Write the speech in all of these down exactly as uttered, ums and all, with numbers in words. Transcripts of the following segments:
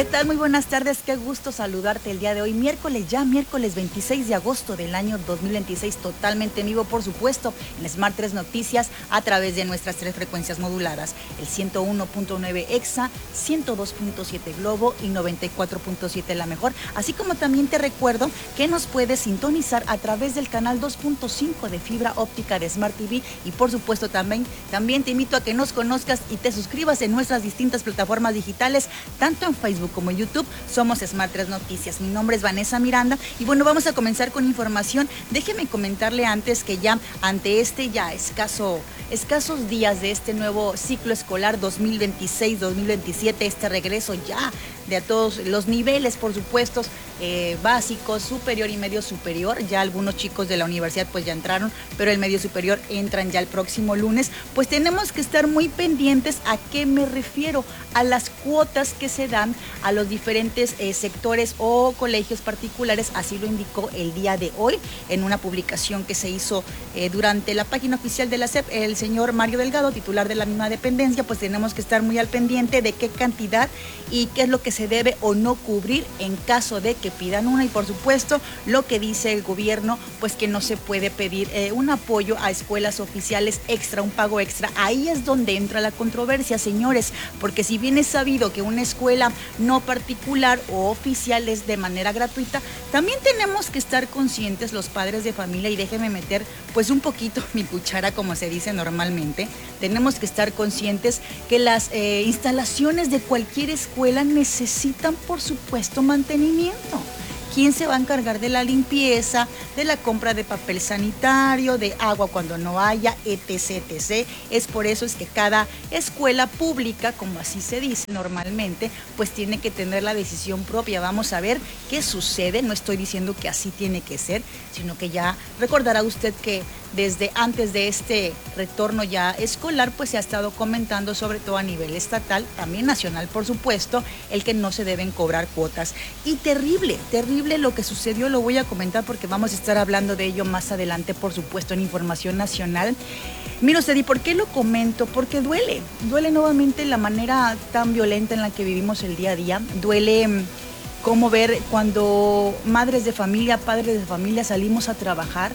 ¿Qué tal? Muy buenas tardes, qué gusto saludarte el día de hoy, miércoles ya, miércoles veintiséis de agosto del año dos mil veintiséis, totalmente en vivo, por supuesto, en Smart tres Noticias, a través de nuestras tres frecuencias moduladas, el ciento uno punto nueve Exa, ciento dos punto siete Globo y noventa y cuatro punto siete La Mejor, así como también te recuerdo que nos puedes sintonizar a través del canal dos punto cinco de fibra óptica de Smart T V y por supuesto también, también te invito a que nos conozcas y te suscribas en nuestras distintas plataformas digitales, tanto en Facebook como en YouTube. Somos Smart tres Noticias. Mi nombre es Vanessa Miranda y bueno, vamos a comenzar con información. Déjeme comentarle antes que ya ante este ya escaso, escasos días de este nuevo ciclo escolar dos mil veintiséis dos mil veintisiete, este regreso ya de a todos los niveles, por supuesto, eh, básicos, superior y medio superior. Ya algunos chicos de la universidad pues ya entraron, pero el medio superior entran ya el próximo lunes. Pues tenemos que estar muy pendientes. ¿A qué me refiero? A las cuotas que se dan a los diferentes eh, sectores o colegios particulares, así lo indicó el día de hoy en una publicación que se hizo eh, durante la página oficial de la S E P, el señor Mario Delgado, titular de la misma dependencia. Pues tenemos que estar muy al pendiente de qué cantidad y qué es lo que se debe o no cubrir en caso de que pidan una, y por supuesto lo que dice el gobierno, pues que no se puede pedir eh, un apoyo a escuelas oficiales extra, un pago extra. Ahí es donde entra la controversia, señores, porque si bien es sabido que una escuela no particular o oficial es de manera gratuita, también tenemos que estar conscientes los padres de familia, y déjenme meter pues un poquito mi cuchara, como se dice normalmente, tenemos que estar conscientes que las eh, instalaciones de cualquier escuela necesitan, por supuesto, mantenimiento. ¿Quién se va a encargar de la limpieza, de la compra de papel sanitario, de agua cuando no haya, etc, etcétera? Es por eso es que cada escuela pública, como así se dice normalmente, pues tiene que tener la decisión propia. Vamos a ver qué sucede. No estoy diciendo que así tiene que ser, sino que ya recordará usted que desde antes de este retorno ya escolar, pues se ha estado comentando, sobre todo a nivel estatal, también nacional, por supuesto, el que no se deben cobrar cuotas. Y terrible, terrible lo que sucedió, lo voy a comentar porque vamos a estar hablando de ello más adelante, por supuesto, en Información Nacional. Mire usted, ¿y por qué lo comento? Porque duele, duele nuevamente la manera tan violenta en la que vivimos el día a día. Duele cómo ver cuando madres de familia, padres de familia salimos a trabajar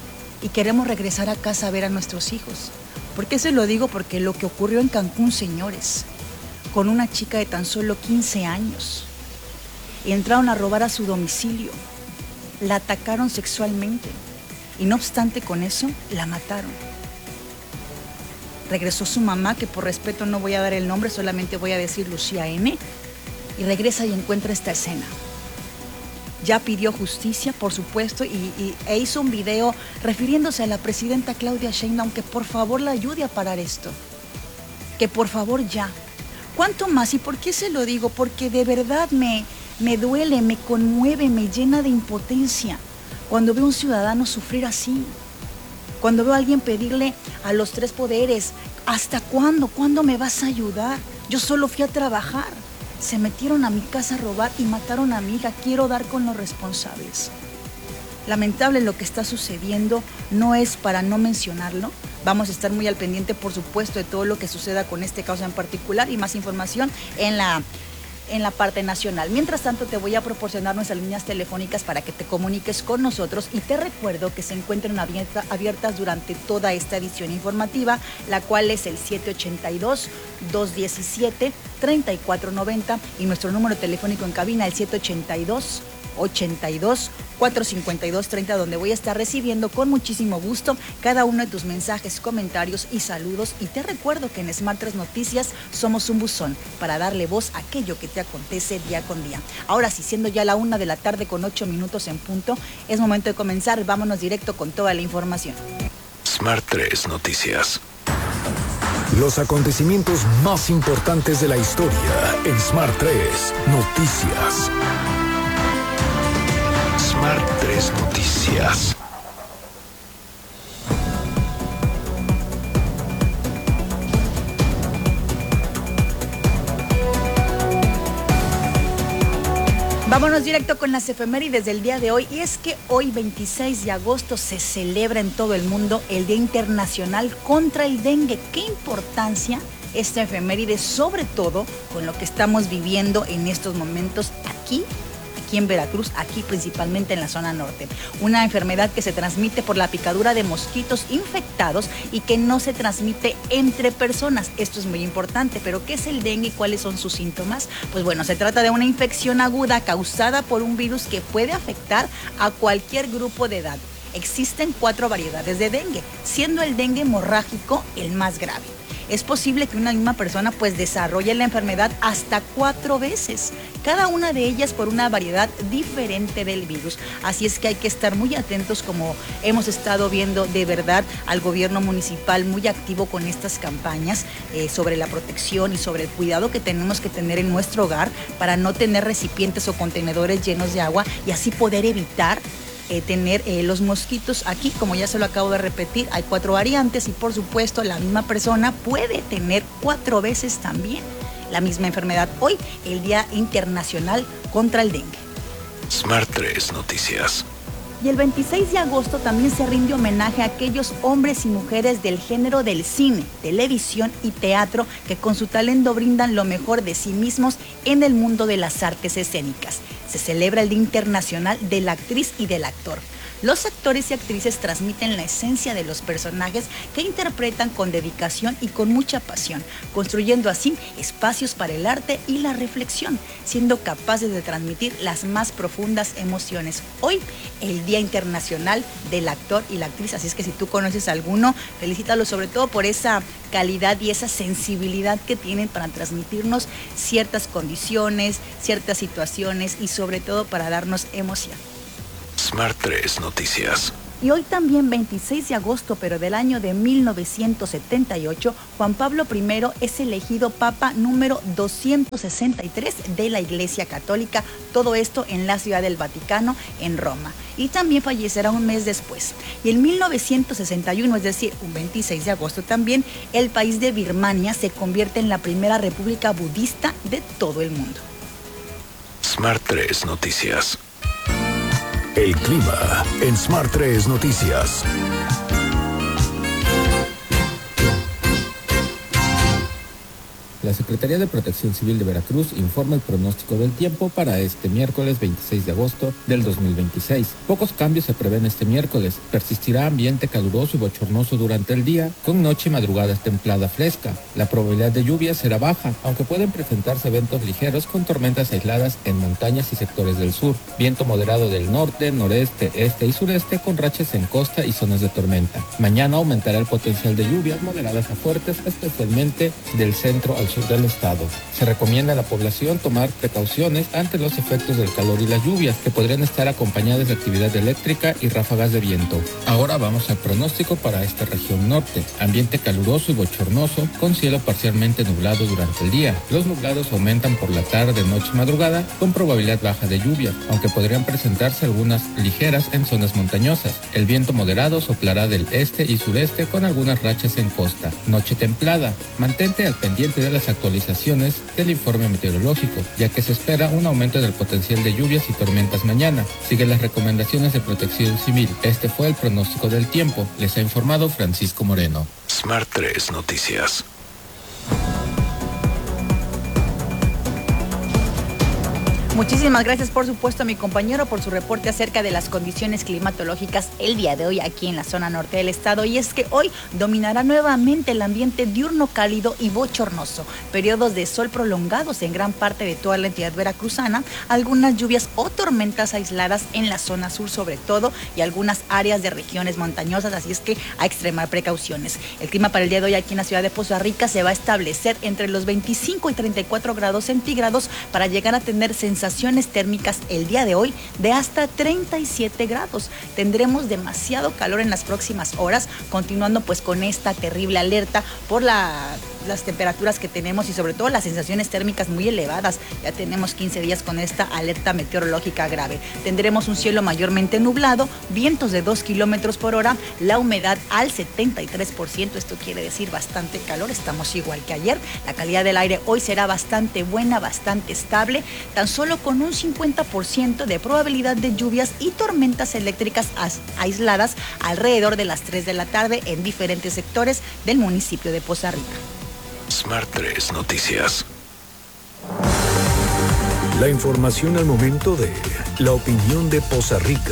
y queremos regresar a casa a ver a nuestros hijos. ¿Por qué se lo digo? Porque lo que ocurrió en Cancún, señores, con una chica de tan solo quince años, entraron a robar a su domicilio, la atacaron sexualmente y no obstante con eso, la mataron. Regresó su mamá, que por respeto no voy a dar el nombre, solamente voy a decir Lucía N., y regresa y encuentra esta escena. Ya pidió justicia, por supuesto, y, y, e hizo un video refiriéndose a la presidenta Claudia Sheinbaum, que por favor la ayude a parar esto, que por favor ya. ¿Cuánto más? ¿Y por qué se lo digo? Porque de verdad me, me duele, me conmueve, me llena de impotencia cuando veo a un ciudadano sufrir así, cuando veo a alguien pedirle a los tres poderes, ¿hasta cuándo? ¿Cuándo me vas a ayudar? Yo solo fui a trabajar. Se metieron a mi casa a robar y mataron a mi hija. Quiero dar con los responsables. Lamentable lo que está sucediendo, no es para no mencionarlo. Vamos a estar muy al pendiente, por supuesto, de todo lo que suceda con este caso en particular y más información en la, en la parte nacional. Mientras tanto, te voy a proporcionar nuestras líneas telefónicas para que te comuniques con nosotros, y te recuerdo que se encuentran abierta, abiertas durante toda esta edición informativa, la cual es el siete ocho dos, dos uno siete, tres cuatro nueve cero y nuestro número telefónico en cabina el siete ocho dos, ochenta y dos, cuatrocientos cincuenta y dos treinta, donde voy a estar recibiendo con muchísimo gusto cada uno de tus mensajes, comentarios y saludos. Y te recuerdo que en Smart tres Noticias somos un buzón para darle voz a aquello que te acontece día con día. Ahora sí, siendo ya la una de la tarde con ocho minutos en punto, es momento de comenzar. Vámonos directo con toda la información. Smart tres Noticias. Los acontecimientos más importantes de la historia en Smart tres Noticias. Smart tres Noticias. Vámonos directo con las efemérides del día de hoy, y es que hoy veintiséis de agosto se celebra en todo el mundo el Día Internacional contra el Dengue. ¿Qué importancia esta efeméride, sobre todo con lo que estamos viviendo en estos momentos aquí, aquí en Veracruz, aquí principalmente en la zona norte. Una enfermedad que se transmite por la picadura de mosquitos infectados y que no se transmite entre personas. Esto es muy importante, pero ¿qué es el dengue y cuáles son sus síntomas? Pues bueno, se trata de una infección aguda causada por un virus que puede afectar a cualquier grupo de edad. Existen cuatro variedades de dengue, siendo el dengue hemorrágico el más grave. Es posible que una misma persona pues desarrolle la enfermedad hasta cuatro veces, cada una de ellas por una variedad diferente del virus. Así es que hay que estar muy atentos, como hemos estado viendo de verdad al gobierno municipal muy activo con estas campañas eh, sobre la protección y sobre el cuidado que tenemos que tener en nuestro hogar para no tener recipientes o contenedores llenos de agua y así poder evitar Eh, tener eh, los mosquitos aquí. Como ya se lo acabo de repetir, hay cuatro variantes y por supuesto la misma persona puede tener cuatro veces también la misma enfermedad. Hoy, el Día Internacional contra el Dengue. Smart tres Noticias. Y el veintiséis de agosto también se rinde homenaje a aquellos hombres y mujeres del género del cine, televisión y teatro que con su talento brindan lo mejor de sí mismos en el mundo de las artes escénicas. Se celebra el Día Internacional de la Actriz y del Actor. Los actores y actrices transmiten la esencia de los personajes que interpretan con dedicación y con mucha pasión, construyendo así espacios para el arte y la reflexión, siendo capaces de transmitir las más profundas emociones. Hoy, el Día Internacional del Actor y la Actriz, así es que si tú conoces a alguno, felicítalo sobre todo por esa calidad y esa sensibilidad que tienen para transmitirnos ciertas condiciones, ciertas situaciones y sobre todo para darnos emoción. Smart tres Noticias. Y hoy también, veintiséis de agosto, pero del año de mil novecientos setenta y ocho, Juan Pablo primero es elegido Papa número doscientos sesenta y tres de la Iglesia Católica, todo esto en la Ciudad del Vaticano, en Roma. Y también fallecerá un mes después. Y en mil novecientos sesenta y uno, es decir, un veintiséis de agosto también, el país de Birmania se convierte en la primera república budista de todo el mundo. Smart tres Noticias. El clima en Smart tres Noticias. La Secretaría de Protección Civil de Veracruz informa el pronóstico del tiempo para este miércoles veintiséis de agosto del dos mil veintiséis. Pocos cambios se prevén este miércoles. Persistirá ambiente caluroso y bochornoso durante el día, con noche y madrugada templada fresca. La probabilidad de lluvia será baja, aunque pueden presentarse eventos ligeros con tormentas aisladas en montañas y sectores del sur. Viento moderado del norte, noreste, este y sureste, con rachas en costa y zonas de tormenta. Mañana aumentará el potencial de lluvias moderadas a fuertes, especialmente del centro al sur del estado. Se recomienda a la población tomar precauciones ante los efectos del calor y las lluvias, que podrían estar acompañadas de actividad eléctrica y ráfagas de viento. Ahora vamos al pronóstico para esta región norte. Ambiente caluroso y bochornoso, con cielo parcialmente nublado durante el día. Los nublados aumentan por la tarde, noche y madrugada, con probabilidad baja de lluvia, aunque podrían presentarse algunas ligeras en zonas montañosas. El viento moderado soplará del este y sureste, con algunas rachas en costa. Noche templada. Mantente al pendiente de las actualizaciones del informe meteorológico, ya que se espera un aumento del potencial de lluvias y tormentas mañana. Sigue las recomendaciones de Protección Civil. Este fue el pronóstico del tiempo. Les ha informado Francisco Moreno. Smart tres Noticias. Muchísimas gracias, por supuesto, a mi compañero por su reporte acerca de las condiciones climatológicas el día de hoy aquí en la zona norte del estado. Y es que hoy dominará nuevamente el ambiente diurno cálido y bochornoso. Periodos de sol prolongados en gran parte de toda la entidad veracruzana, algunas lluvias o tormentas aisladas en la zona sur sobre todo y algunas áreas de regiones montañosas, así es que a extremar precauciones. El clima para el día de hoy aquí en la ciudad de Poza Rica se va a establecer entre los veinticinco y treinta y cuatro grados centígrados para llegar a tener sensaciones térmicas el día de hoy de hasta treinta y siete grados. Tendremos demasiado calor en las próximas horas, continuando pues con esta terrible alerta por la, las temperaturas que tenemos y sobre todo las sensaciones térmicas muy elevadas. Ya tenemos quince días con esta alerta meteorológica grave. Tendremos un cielo mayormente nublado, vientos de dos kilómetros por hora, la humedad al setenta y tres por ciento, esto quiere decir bastante calor, estamos igual que ayer. La calidad del aire hoy será bastante buena, bastante estable, tan solo con un cincuenta por ciento de probabilidad de lluvias y tormentas eléctricas aisladas alrededor de las tres de la tarde en diferentes sectores del municipio de Poza Rica. Smart tres Noticias. La información al momento de la opinión de Poza Rica.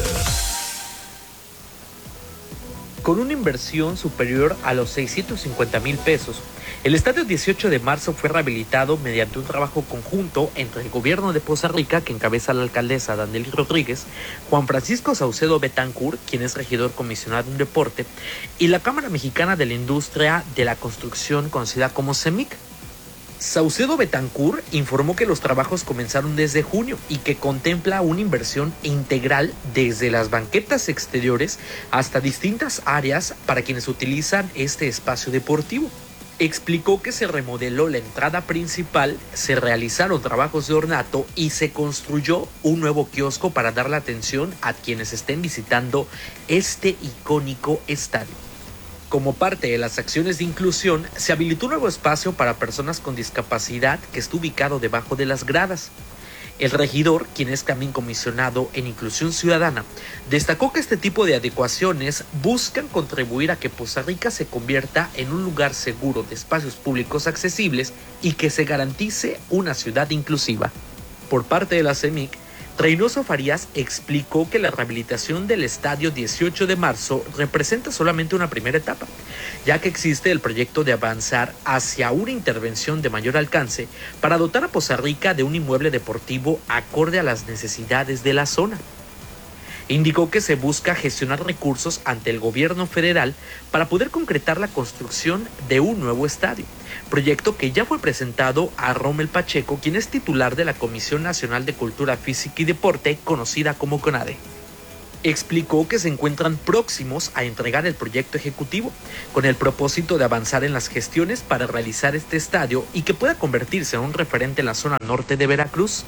Con una inversión superior a los seiscientos cincuenta mil pesos, el estadio dieciocho de marzo fue rehabilitado mediante un trabajo conjunto entre el gobierno de Poza Rica, que encabeza la alcaldesa Danely Rodríguez, Juan Francisco Saucedo Betancourt, quien es regidor comisionado en deporte, y la Cámara Mexicana de la Industria de la Construcción, conocida como CEMIC. Saucedo Betancourt informó que los trabajos comenzaron desde junio y que contempla una inversión integral desde las banquetas exteriores hasta distintas áreas para quienes utilizan este espacio deportivo. Explicó que se remodeló la entrada principal, se realizaron trabajos de ornato y se construyó un nuevo kiosco para dar la atención a quienes estén visitando este icónico estadio. Como parte de las acciones de inclusión, se habilitó un nuevo espacio para personas con discapacidad que está ubicado debajo de las gradas. El regidor, quien es también comisionado en Inclusión Ciudadana, destacó que este tipo de adecuaciones buscan contribuir a que Poza Rica se convierta en un lugar seguro de espacios públicos accesibles y que se garantice una ciudad inclusiva. Por parte de la CEMIC, Reynoso Farías explicó que la rehabilitación del estadio dieciocho de marzo representa solamente una primera etapa, ya que existe el proyecto de avanzar hacia una intervención de mayor alcance para dotar a Poza Rica de un inmueble deportivo acorde a las necesidades de la zona. Indicó que se busca gestionar recursos ante el gobierno federal para poder concretar la construcción de un nuevo estadio, proyecto que ya fue presentado a Rommel Pacheco, quien es titular de la Comisión Nacional de Cultura Física y Deporte, conocida como CONADE. Explicó que se encuentran próximos a entregar el proyecto ejecutivo, con el propósito de avanzar en las gestiones para realizar este estadio y que pueda convertirse en un referente en la zona norte de Veracruz.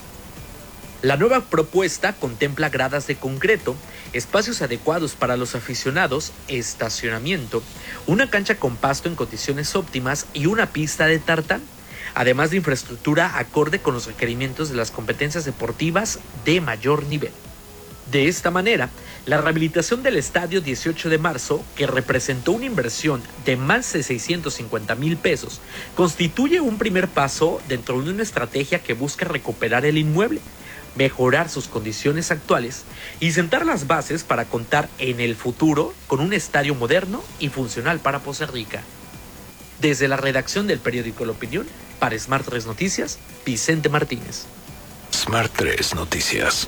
La nueva propuesta contempla gradas de concreto, espacios adecuados para los aficionados, estacionamiento, una cancha con pasto en condiciones óptimas y una pista de tartán, además de infraestructura acorde con los requerimientos de las competencias deportivas de mayor nivel. De esta manera, la rehabilitación del estadio dieciocho de marzo, que representó una inversión de más de seiscientos cincuenta mil pesos, constituye un primer paso dentro de una estrategia que busca recuperar el inmueble, mejorar sus condiciones actuales y sentar las bases para contar en el futuro con un estadio moderno y funcional para Poza Rica. Desde la redacción del periódico La Opinión, para Smart tres Noticias, Vicente Martínez. Smart tres Noticias.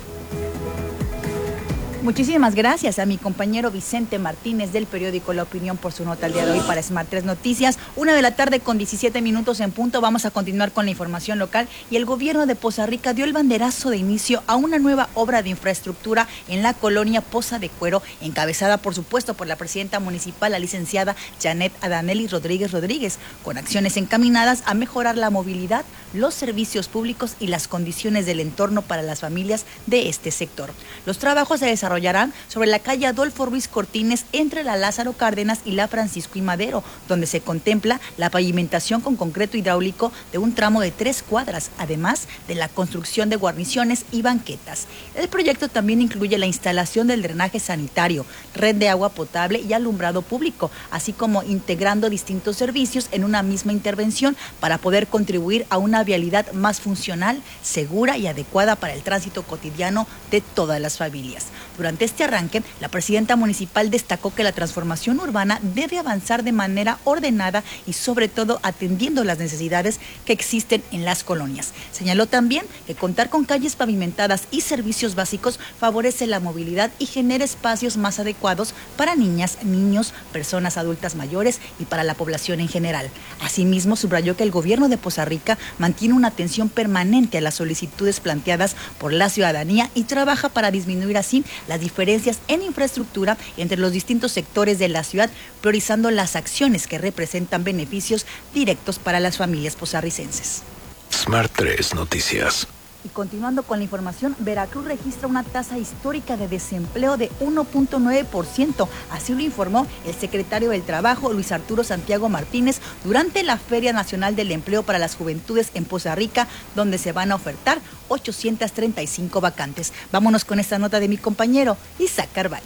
Muchísimas gracias a mi compañero Vicente Martínez del periódico La Opinión por su nota el día de hoy para Smart tres Noticias. Una de la tarde con diecisiete minutos en punto. Vamos a continuar con la información local y el gobierno de Poza Rica dio el banderazo de inicio a una nueva obra de infraestructura en la colonia Poza de Cuero, encabezada por supuesto por la presidenta municipal, la licenciada Janet Danely Rodríguez Rodríguez, con acciones encaminadas a mejorar la movilidad, los servicios públicos y las condiciones del entorno para las familias de este sector. Los trabajos se desarrollarán sobre la calle Adolfo Ruiz Cortines entre la Lázaro Cárdenas y la Francisco y Madero, donde se contempla la pavimentación con concreto hidráulico de un tramo de tres cuadras, además de la construcción de guarniciones y banquetas. El proyecto también incluye la instalación del drenaje sanitario, red de agua potable y alumbrado público, así como integrando distintos servicios en una misma intervención para poder contribuir a una vialidad más funcional, segura y adecuada para el tránsito cotidiano de todas las familias. Durante este arranque, la presidenta municipal destacó que la transformación urbana debe avanzar de manera ordenada y sobre todo atendiendo las necesidades que existen en las colonias. Señaló también que contar con calles pavimentadas y servicios básicos favorece la movilidad y genera espacios más adecuados para niñas, niños, personas adultas mayores y para la población en general. Asimismo, subrayó que el gobierno de Poza Rica mantiene una atención permanente a las solicitudes planteadas por la ciudadanía y trabaja para disminuir así las diferencias en infraestructura entre los distintos sectores de la ciudad, priorizando las acciones que representan beneficios directos para las familias pozarricenses. Smart tres Noticias. Y continuando con la información, Veracruz registra una tasa histórica de desempleo de uno punto nueve por ciento. Así lo informó el secretario del Trabajo, Luis Arturo Santiago Martínez, durante la Feria Nacional del Empleo para las Juventudes en Poza Rica, donde se van a ofertar ochocientas treinta y cinco vacantes. Vámonos con esta nota de mi compañero Isaac Carballo.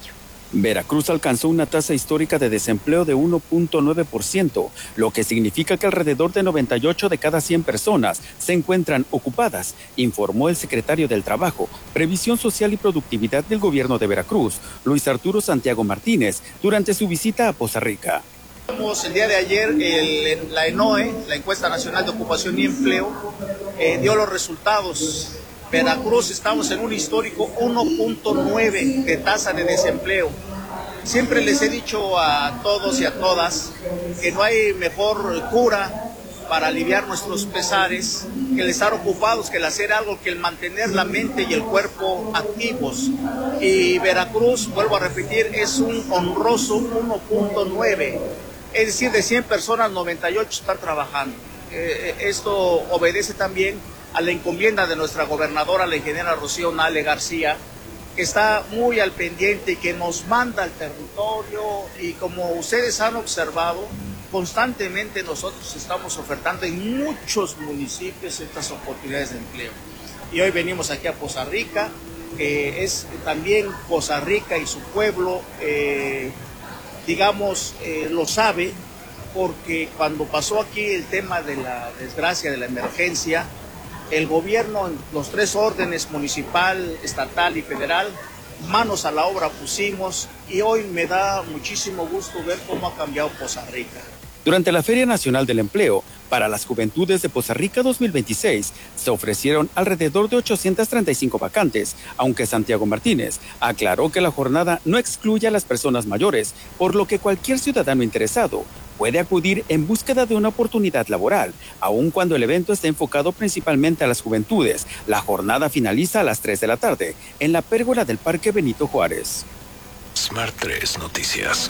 Veracruz alcanzó una tasa histórica de desempleo de uno punto nueve por ciento, lo que significa que alrededor de noventa y ocho de cada cien personas se encuentran ocupadas, informó el secretario del Trabajo, Previsión Social y Productividad del Gobierno de Veracruz, Luis Arturo Santiago Martínez, durante su visita a Poza Rica. El día de ayer el, la ENOE, la Encuesta Nacional de Ocupación y Empleo, eh, dio los resultados. Veracruz estamos en un histórico uno punto nueve de tasa de desempleo. Siempre les he dicho a todos y a todas que no hay mejor cura para aliviar nuestros pesares que el estar ocupados, que el hacer algo, que el mantener la mente y el cuerpo activos. Y Veracruz, vuelvo a repetir, es un honroso uno punto nueve. Es decir, de cien personas, noventa y ocho están trabajando. Eh, esto obedece también a la encomienda de nuestra gobernadora, la ingeniera Rocío Nale García, que está muy al pendiente y que nos manda al territorio. Y como ustedes han observado, constantemente nosotros estamos ofertando en muchos municipios estas oportunidades de empleo. Y hoy venimos aquí a Poza Rica, eh, es también Poza Rica y su pueblo, eh, digamos, eh, lo sabe, porque cuando pasó aquí el tema de la desgracia, de la emergencia, el gobierno en los tres órdenes, municipal, estatal y federal, manos a la obra pusimos, y hoy me da muchísimo gusto ver cómo ha cambiado Poza Rica. Durante la Feria Nacional del Empleo para las Juventudes de Poza Rica dos mil veintiséis, se ofrecieron alrededor de ochocientas treinta y cinco vacantes, aunque Santiago Martínez aclaró que la jornada no excluye a las personas mayores, por lo que cualquier ciudadano interesado puede acudir en búsqueda de una oportunidad laboral, aun cuando el evento esté enfocado principalmente a las juventudes. La jornada finaliza a las tres de la tarde en la pérgola del Parque Benito Juárez. Smart tres Noticias.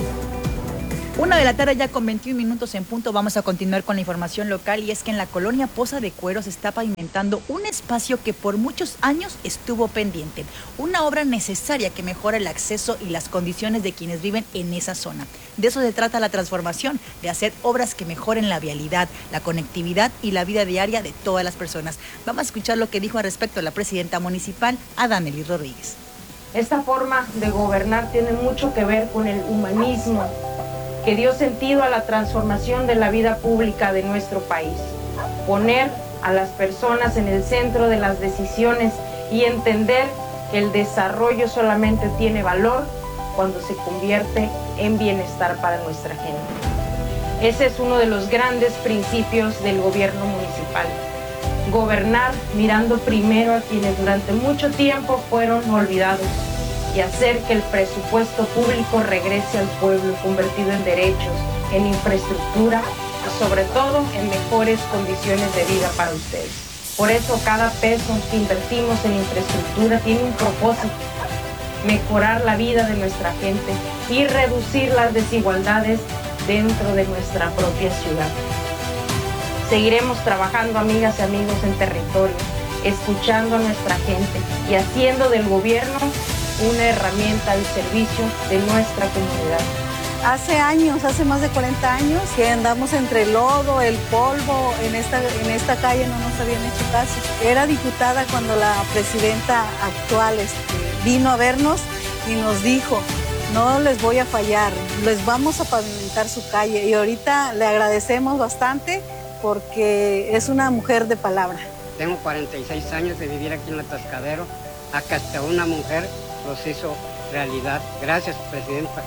Una de la tarde ya con veintiún minutos en punto. Vamos a continuar con la información local, y es que en la colonia Poza de Cuero se está pavimentando un espacio que por muchos años estuvo pendiente. Una obra necesaria que mejora el acceso y las condiciones de quienes viven en esa zona. De eso se trata la transformación, de hacer obras que mejoren la vialidad, la conectividad y la vida diaria de todas las personas. Vamos a escuchar lo que dijo al respecto la presidenta municipal, Adanelis Rodríguez. Esta forma de gobernar tiene mucho que ver con el humanismo que dio sentido a la transformación de la vida pública de nuestro país. Poner a las personas en el centro de las decisiones y entender que el desarrollo solamente tiene valor cuando se convierte en bienestar para nuestra gente. Ese es uno de los grandes principios del gobierno municipal. Gobernar mirando primero a quienes durante mucho tiempo fueron olvidados, y hacer que el presupuesto público regrese al pueblo, convertido en derechos, en infraestructura y sobre todo en mejores condiciones de vida para ustedes. Por eso cada peso que invertimos en infraestructura tiene un propósito: mejorar la vida de nuestra gente y reducir las desigualdades dentro de nuestra propia ciudad. Seguiremos trabajando, amigas y amigos, en territorio, escuchando a nuestra gente y haciendo del gobierno una herramienta al servicio de nuestra comunidad. Hace años, hace más de cuarenta años, que andamos entre el lodo, el polvo, en esta, en esta calle no nos habían hecho caso. Era diputada cuando la presidenta actual este, vino a vernos y nos dijo: no les voy a fallar, les vamos a pavimentar su calle. Y ahorita le agradecemos bastante porque es una mujer de palabra. Tengo cuarenta y seis años de vivir aquí en el Atascadero. Acá hasta una mujer los hizo realidad. Gracias, presidenta.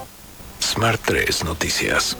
Smart tres Noticias.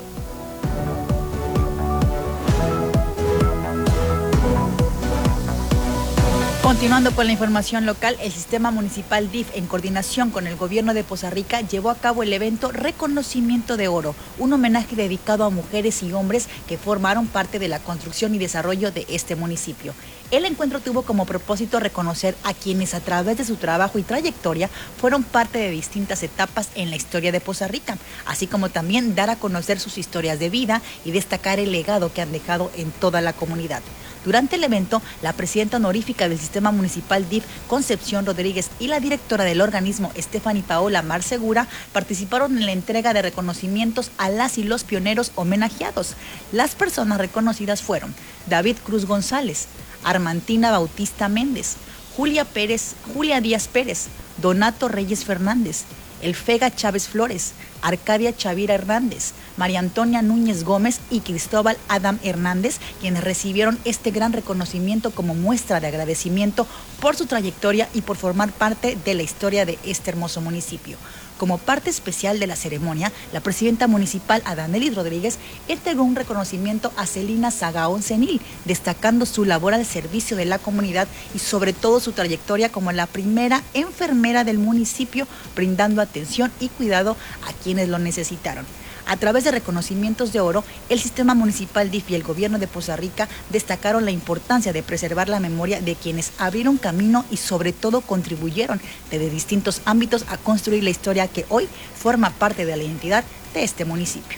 Continuando con la información local, el Sistema Municipal D I F, en coordinación con el gobierno de Poza Rica, llevó a cabo el evento Reconocimiento de Oro, un homenaje dedicado a mujeres y hombres que formaron parte de la construcción y desarrollo de este municipio. El encuentro tuvo como propósito reconocer a quienes a través de su trabajo y trayectoria fueron parte de distintas etapas en la historia de Poza Rica, así como también dar a conocer sus historias de vida y destacar el legado que han dejado en toda la comunidad. Durante el evento, la presidenta honorífica del Sistema Municipal D I F, Concepción Rodríguez, y la directora del organismo, Stephanie Paola Marsegura, participaron en la entrega de reconocimientos a las y los pioneros homenajeados. Las personas reconocidas fueron David Cruz González, Armantina Bautista Méndez, Julia Pérez, Julia Díaz Pérez, Donato Reyes Fernández, Elfega Chávez Flores, Arcadia Chavira Hernández, María Antonia Núñez Gómez y Cristóbal Adam Hernández, quienes recibieron este gran reconocimiento como muestra de agradecimiento por su trayectoria y por formar parte de la historia de este hermoso municipio. Como parte especial de la ceremonia, la presidenta municipal Adanelis Rodríguez entregó un reconocimiento a Celina Sagaón Senil, destacando su labor al servicio de la comunidad y sobre todo su trayectoria como la primera enfermera del municipio, brindando atención y cuidado a quienes lo necesitaron. A través de reconocimientos de oro, el sistema municipal D I F y el gobierno de Poza Rica destacaron la importancia de preservar la memoria de quienes abrieron camino y sobre todo contribuyeron desde distintos ámbitos a construir la historia que hoy forma parte de la identidad de este municipio.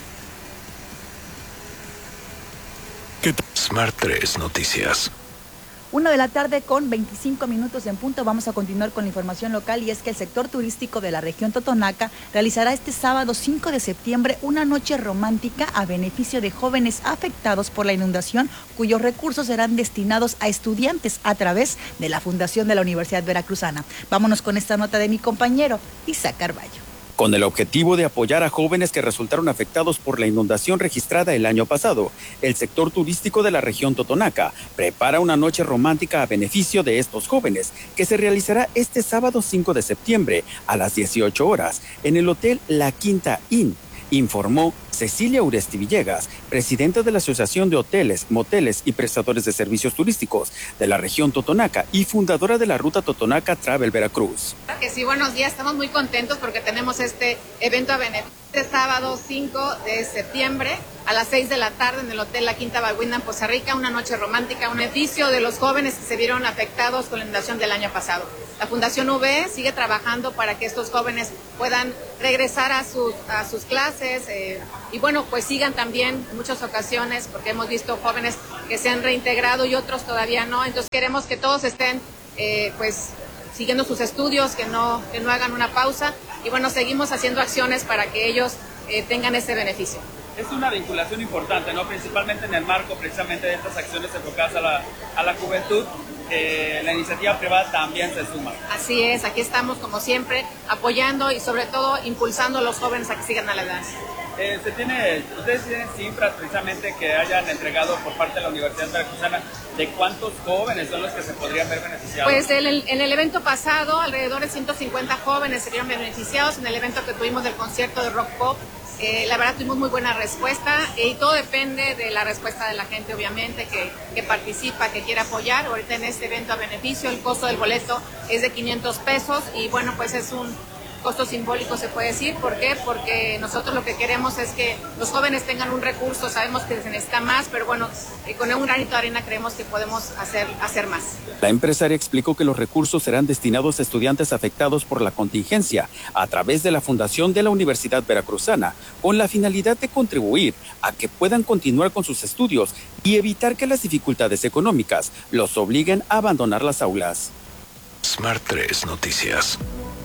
Smart tres Noticias. Una de la tarde con veinticinco minutos en punto. Vamos a continuar con la información local y es que el sector turístico de la región Totonaca realizará este sábado cinco de septiembre una noche romántica a beneficio de jóvenes afectados por la inundación, cuyos recursos serán destinados a estudiantes a través de la Fundación de la Universidad Veracruzana. Vámonos con esta nota de mi compañero Isaac Carballo. Con el objetivo de apoyar a jóvenes que resultaron afectados por la inundación registrada el año pasado, el sector turístico de la región Totonaca prepara una noche romántica a beneficio de estos jóvenes, que se realizará este sábado cinco de septiembre a las dieciocho horas en el Hotel La Quinta Inn, informó Cecilia Uresti Villegas, presidenta de la Asociación de Hoteles, Moteles y Prestadores de Servicios Turísticos de la región Totonaca y fundadora de la ruta Totonaca Travel Veracruz. Que sí, buenos días, estamos muy contentos porque tenemos este evento a beneficio este sábado cinco de septiembre a las seis de la tarde en el Hotel La Quinta Balbuena en Poza Rica, una noche romántica, un beneficio de los jóvenes que se vieron afectados con la inundación del año pasado. La Fundación U V sigue trabajando para que estos jóvenes puedan regresar a sus, a sus clases eh, y bueno, pues sigan también en muchas ocasiones, porque hemos visto jóvenes que se han reintegrado y otros todavía no, entonces queremos que todos estén eh, pues siguiendo sus estudios, que no, que no hagan una pausa y bueno, seguimos haciendo acciones para que ellos eh, tengan ese beneficio. Es una vinculación importante, ¿no? Principalmente en el marco precisamente de estas acciones enfocadas a la, a la juventud, eh, la iniciativa privada también se suma. Así es, aquí estamos como siempre apoyando y sobre todo impulsando a los jóvenes a que sigan a la danza. Eh, se tiene, ustedes tienen cifras precisamente que hayan entregado por parte de la Universidad Veracruzana de cuántos jóvenes son los que se podrían ver beneficiados. Pues en el, en el evento pasado alrededor de ciento cincuenta jóvenes se vieron beneficiados en el evento que tuvimos del concierto de Rock Pop. Eh, la verdad tuvimos muy buena respuesta eh, y todo depende de la respuesta de la gente, obviamente, que, que participa, que quiere apoyar. Ahorita en este evento a beneficio el costo del boleto es de quinientos pesos y bueno, pues es un costo simbólico, se puede decir. ¿Por qué? Porque nosotros lo que queremos es que los jóvenes tengan un recurso, sabemos que se necesita más, pero bueno, eh, con un granito de arena creemos que podemos hacer, hacer más. La empresaria explicó que los recursos serán destinados a estudiantes afectados por la contingencia a través de la Fundación de la Universidad Veracruzana, con la finalidad de contribuir a que puedan continuar con sus estudios y evitar que las dificultades económicas los obliguen a abandonar las aulas. Smart tres Noticias.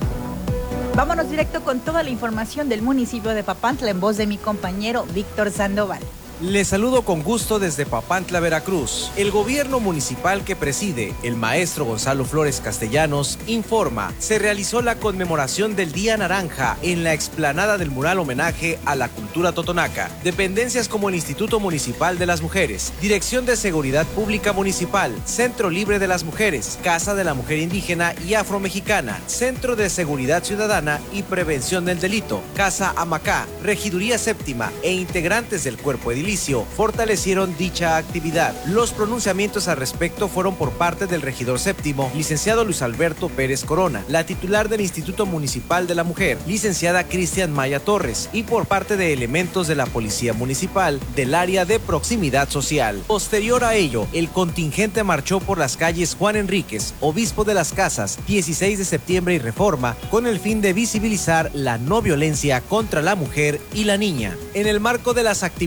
Vámonos directo con toda la información del municipio de Papantla en voz de mi compañero Víctor Sandoval. Les saludo con gusto desde Papantla, Veracruz. El gobierno municipal que preside el maestro Gonzalo Flores Castellanos informa, se realizó la conmemoración del Día Naranja en la explanada del mural homenaje a la cultura totonaca. Dependencias como el Instituto Municipal de las Mujeres, Dirección de Seguridad Pública Municipal, Centro Libre de las Mujeres, Casa de la Mujer Indígena y Afromexicana, Centro de Seguridad Ciudadana y Prevención del Delito, Casa Amacá, Regiduría Séptima e integrantes del cuerpo edilicio fortalecieron dicha actividad. Los pronunciamientos al respecto fueron por parte del regidor séptimo, licenciado Luis Alberto Pérez Corona, la titular del Instituto Municipal de la Mujer, licenciada Cristian Maya Torres, y por parte de elementos de la Policía Municipal del área de proximidad social. Posterior a ello, el contingente marchó por las calles Juan Enríquez, Obispo de las Casas, dieciséis de septiembre y Reforma, con el fin de visibilizar la no violencia contra la mujer y la niña. En el marco de las actividades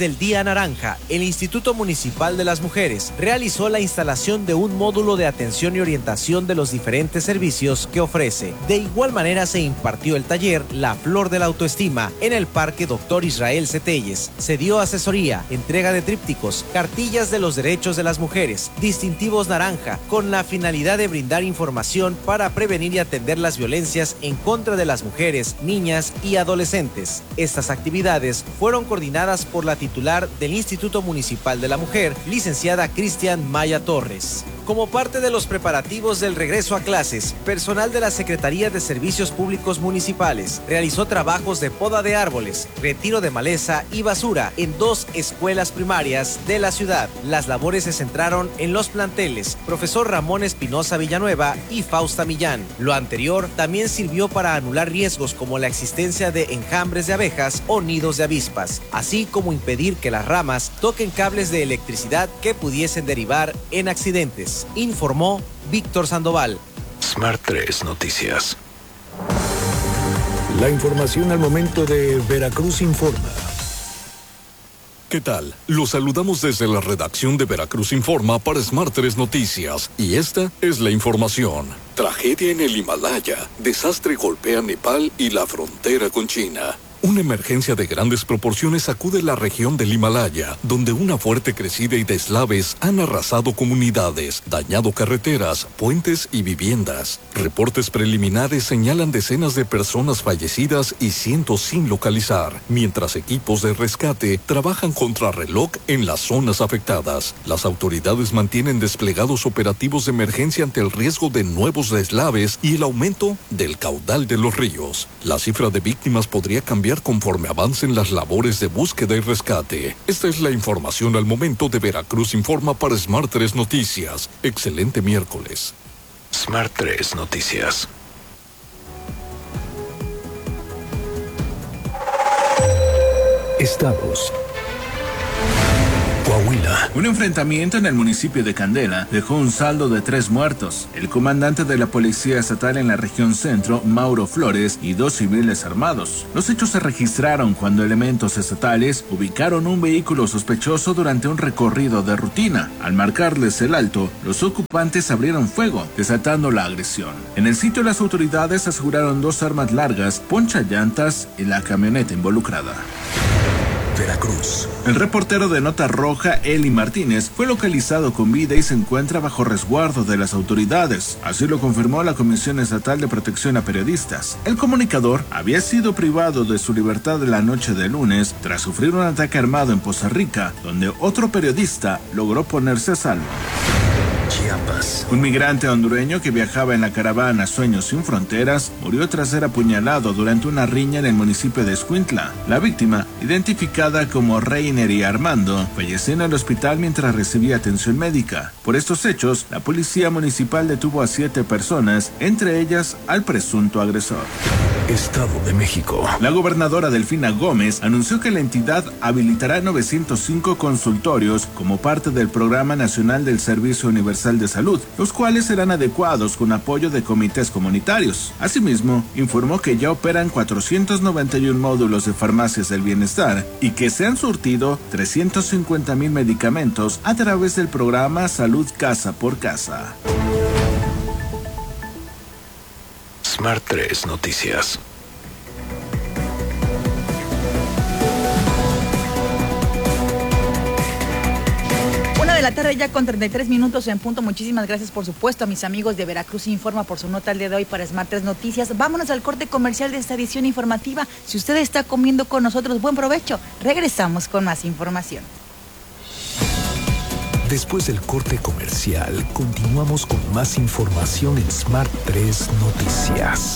del Día Naranja, el Instituto Municipal de las Mujeres realizó la instalación de un módulo de atención y orientación de los diferentes servicios que ofrece. De igual manera se impartió el taller La Flor de la Autoestima en el Parque Doctor Israel Cetelles. Se dio asesoría, entrega de trípticos, cartillas de los derechos de las mujeres, distintivos naranja, con la finalidad de brindar información para prevenir y atender las violencias en contra de las mujeres, niñas y adolescentes. Estas actividades fueron coordinadas por la titular del Instituto Municipal de la Mujer, licenciada Cristian Maya Torres. Como parte de los preparativos del regreso a clases, personal de la Secretaría de Servicios Públicos Municipales realizó trabajos de poda de árboles, retiro de maleza y basura en dos escuelas primarias de la ciudad. Las labores se centraron en los planteles Profesor Ramón Espinosa Villanueva y Fausta Millán. Lo anterior también sirvió para anular riesgos como la existencia de enjambres de abejas o nidos de avispas, así como impedir que las ramas toquen cables de electricidad que pudiesen derivar en accidentes, informó Víctor Sandoval. Smart tres Noticias. La información al momento de Veracruz Informa. ¿Qué tal? Los saludamos desde la redacción de Veracruz Informa para Smart tres Noticias y esta es la información. Tragedia en el Himalaya. Desastre golpea Nepal y la frontera con China. Una emergencia de grandes proporciones sacude la región del Himalaya, donde una fuerte crecida y deslaves han arrasado comunidades, dañado carreteras, puentes y viviendas. Reportes preliminares señalan decenas de personas fallecidas y cientos sin localizar, mientras equipos de rescate trabajan contrarreloj en las zonas afectadas. Las autoridades mantienen desplegados operativos de emergencia ante el riesgo de nuevos deslaves y el aumento del caudal de los ríos. La cifra de víctimas podría cambiar conforme avancen las labores de búsqueda y rescate. Esta es la información al momento de Veracruz Informa para Smart tres Noticias. Excelente miércoles. Smart tres Noticias. Estados. Coahuila. Un enfrentamiento en el municipio de Candela dejó un saldo de tres muertos. El comandante de la Policía Estatal en la región centro, Mauro Flores, y dos civiles armados. Los hechos se registraron cuando elementos estatales ubicaron un vehículo sospechoso durante un recorrido de rutina. Al marcarles el alto, los ocupantes abrieron fuego, desatando la agresión. En el sitio, las autoridades aseguraron dos armas largas, ponchallantas y la camioneta involucrada. Veracruz. El reportero de Nota Roja, Eli Martínez, fue localizado con vida y se encuentra bajo resguardo de las autoridades. Así lo confirmó la Comisión Estatal de Protección a Periodistas. El comunicador había sido privado de su libertad la noche de lunes tras sufrir un ataque armado en Poza Rica, donde otro periodista logró ponerse a salvo. Chiapas. Un migrante hondureño que viajaba en la caravana Sueños Sin Fronteras murió tras ser apuñalado durante una riña en el municipio de Escuintla. La víctima, identificada como Reiner y Armando, falleció en el hospital mientras recibía atención médica. Por estos hechos, la policía municipal detuvo a siete personas, entre ellas al presunto agresor. Estado de México. La gobernadora Delfina Gómez anunció que la entidad habilitará novecientos cinco consultorios como parte del Programa Nacional del Servicio Universal de Salud, los cuales serán adecuados con apoyo de comités comunitarios. Asimismo, informó que ya operan cuatrocientos noventa y uno módulos de farmacias del bienestar y que se han surtido trescientos cincuenta mil medicamentos a través del programa Salud Casa por Casa. Smart tres Noticias. Una de la tarde ya con treinta y tres minutos en punto. Muchísimas gracias por supuesto a mis amigos de Veracruz Informa por su nota el día de hoy para Smart tres Noticias. Vámonos al corte comercial de esta edición informativa. Si usted está comiendo con nosotros, buen provecho. Regresamos con más información. Después del corte comercial, continuamos con más información en Smart tres Noticias.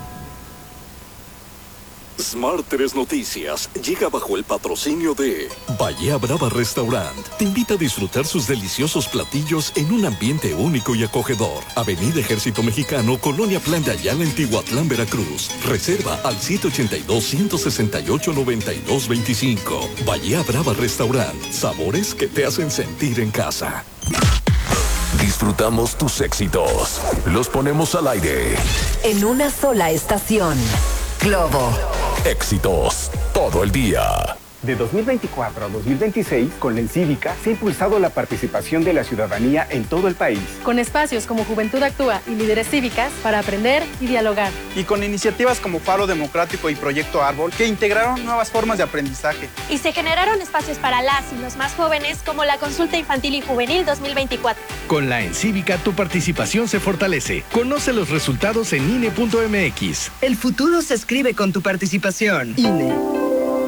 Smart tres Noticias llega bajo el patrocinio de Bahía Brava Restaurant. Te invita a disfrutar sus deliciosos platillos en un ambiente único y acogedor. Avenida Ejército Mexicano, Colonia Plan de Ayala, en Tihuatlán, Veracruz. Reserva al siete ochenta y dos, ciento sesenta y ocho, noventa y dos veinticinco. Bahía Brava Restaurant. Sabores que te hacen sentir en casa. Disfrutamos tus éxitos. Los ponemos al aire. En una sola estación. Globo. Éxitos todo el día. De dos mil veinticuatro a dos mil veintiséis, con la Encívica se ha impulsado la participación de la ciudadanía en todo el país. Con espacios como Juventud Actúa y Líderes Cívicas para aprender y dialogar. Y con iniciativas como Faro Democrático y Proyecto Árbol que integraron nuevas formas de aprendizaje. Y se generaron espacios para las y los más jóvenes como la Consulta Infantil y Juvenil dos mil veinticuatro. Con la Encívica tu participación se fortalece. Conoce los resultados en I N E punto M X. El futuro se escribe con tu participación. I N E.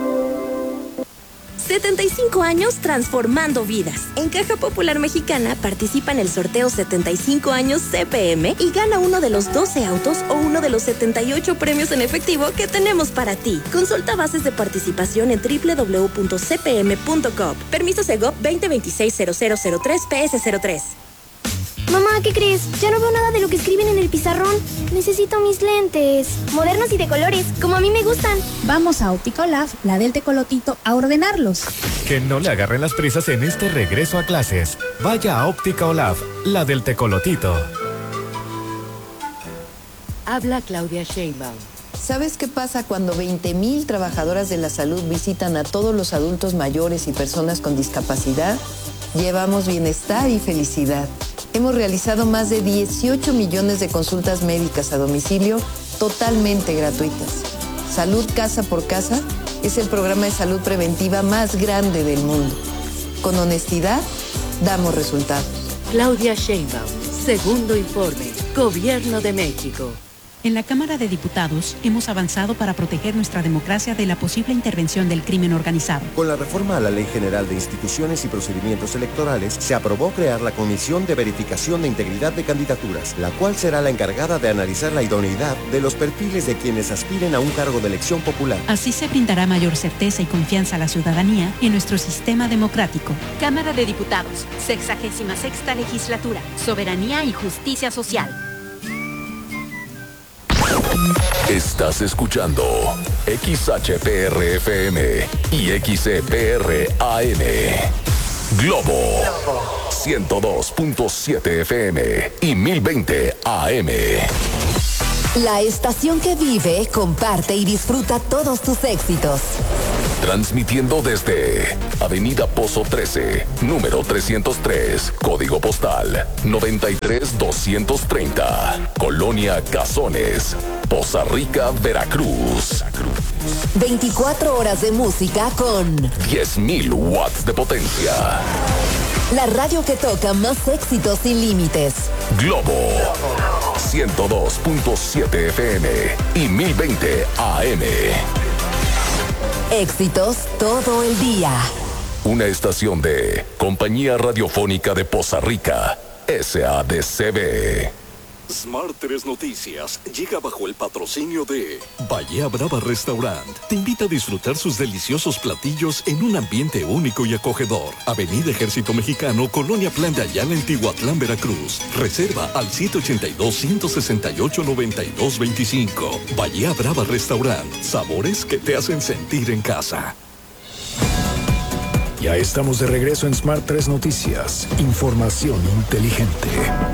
setenta y cinco años transformando vidas. En Caja Popular Mexicana participa en el sorteo setenta y cinco años C P M y gana uno de los doce autos o uno de los setenta y ocho premios en efectivo que tenemos para ti. Consulta bases de participación en doble u doble u doble u punto c p m punto gov. Permiso Segov veinte veintiséis cero cero cero tres P S cero tres. Mamá, ¿qué crees? Ya no veo nada de lo que escriben en el pizarrón. Necesito mis lentes. Modernos y de colores, como a mí me gustan. Vamos a Óptica Olaf, la del Tecolotito, a ordenarlos. Que no le agarren las prisas en este regreso a clases. Vaya a Óptica Olaf, la del Tecolotito. Habla Claudia Sheinbaum. ¿Sabes qué pasa cuando veinte mil trabajadoras de la salud visitan a todos los adultos mayores y personas con discapacidad? Llevamos bienestar y felicidad. Hemos realizado más de dieciocho millones de consultas médicas a domicilio totalmente gratuitas. Salud Casa por Casa es el programa de salud preventiva más grande del mundo. Con honestidad, damos resultados. Claudia Sheinbaum, segundo informe, Gobierno de México. En la Cámara de Diputados hemos avanzado para proteger nuestra democracia de la posible intervención del crimen organizado. Con la reforma a la Ley General de Instituciones y Procedimientos Electorales, se aprobó crear la Comisión de Verificación de Integridad de Candidaturas, la cual será la encargada de analizar la idoneidad de los perfiles de quienes aspiren a un cargo de elección popular. Así se brindará mayor certeza y confianza a la ciudadanía en nuestro sistema democrático. Cámara de Diputados, sexagésima sexta legislatura, Soberanía y Justicia Social. Estás escuchando X H P R F M y X E P R A M. Globo ciento dos punto siete F M y mil veinte A M. La estación que vive, comparte y disfruta todos tus éxitos. Transmitiendo desde Avenida Pozo trece, número trescientos tres, código postal noventa y tres doscientos treinta, Colonia Cazones, Poza Rica, Veracruz. veinticuatro horas de música con diez mil watts de potencia. La radio que toca más éxitos sin límites. Globo ciento dos punto siete F M y mil veinte A M. Éxitos todo el día. Una estación de Compañía Radiofónica de Poza Rica, S A D C B. Smart tres Noticias llega bajo el patrocinio de Bahía Brava Restaurant. Te invita a disfrutar sus deliciosos platillos en un ambiente único y acogedor. Avenida Ejército Mexicano, Colonia Plan de Ayala, en Tihuatlán, Veracruz. Reserva al siete ochenta y dos, ciento sesenta y ocho, noventa y dos veinticinco. Bahía Brava Restaurant. Sabores que te hacen sentir en casa. Ya estamos de regreso en Smart tres Noticias. Información inteligente.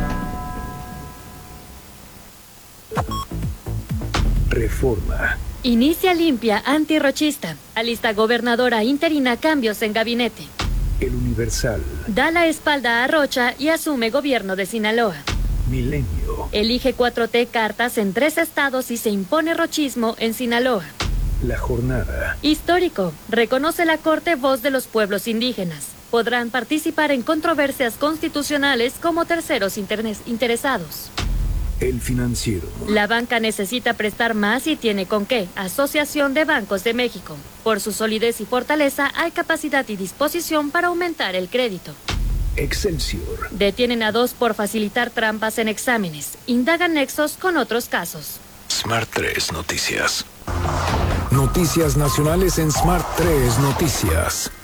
Reforma. Inicia limpia antirrochista. Alista gobernadora interina cambios en gabinete. El Universal. Da la espalda a Rocha y asume gobierno de Sinaloa. Milenio. Elige cuatro T cartas en tres estados y se impone rochismo en Sinaloa. La Jornada. Histórico. Reconoce la Corte voz de los pueblos indígenas. Podrán participar en controversias constitucionales como terceros interesados. El Financiero. La banca necesita prestar más y tiene con qué. Asociación de Bancos de México. Por su solidez y fortaleza hay capacidad y disposición para aumentar el crédito. Excelsior. Detienen a dos por facilitar trampas en exámenes. Indagan nexos con otros casos. Smart tres Noticias. Noticias nacionales en Smart tres Noticias.